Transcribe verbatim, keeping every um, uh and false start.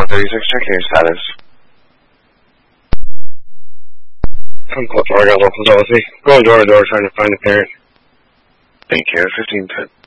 one thirty-six, checking your status. I'm Court Fargo, local policy. Going door to door trying to find the parent. Thank you, fifteen ten.